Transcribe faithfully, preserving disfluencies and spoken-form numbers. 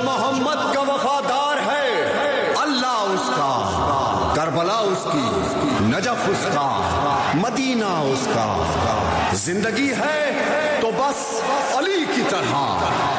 मोहम्मद का वफादार है, अल्लाह उसका, करबला उसकी, नजफ उसका, मदीना उसका। जिंदगी है तो बस अली की तरह,